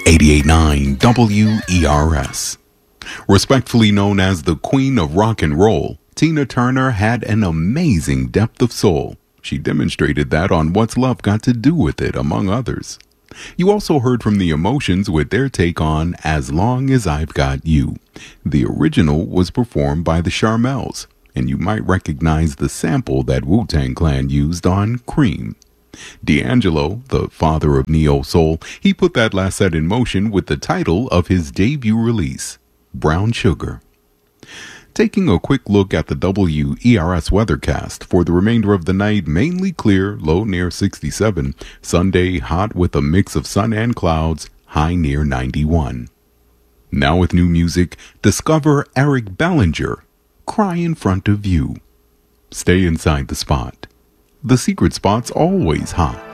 88.9 WERS. Respectfully known as the Queen of Rock and Roll, Tina Turner had an amazing depth of soul. She demonstrated that on What's Love Got to Do with It, among others. You also heard from the Emotions with their take on As Long As I've Got You. The original was performed by the Charmels, and you might recognize the sample that Wu-Tang Clan used on Cream. D'Angelo, the father of neo soul, he put that last set in motion with the title of his debut release, Brown Sugar. Taking a quick look at the WERS weathercast for the remainder of the night, mainly clear, low near 67. Sunday, hot with a mix of sun and clouds, high near 91. Now with new music, discover Eric Bellinger, Cry in Front of You. Stay inside the spot. The secret spot's always hot.